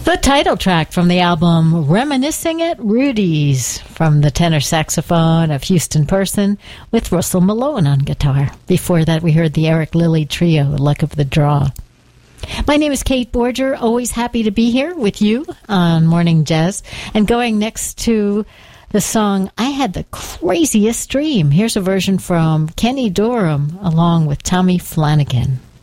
The title track from the album Reminiscing at Rudy's, from the tenor saxophone of Houston Person with Russell Malone on guitar. Before that, we heard the Eric Lilly Trio, Luck of the Draw. My name is Kate Borger, always happy to be here with you on Morning Jazz. And going next to the song I Had the Craziest Dream. Here's a version from Kenny Dorham along with Tommy Flanagan.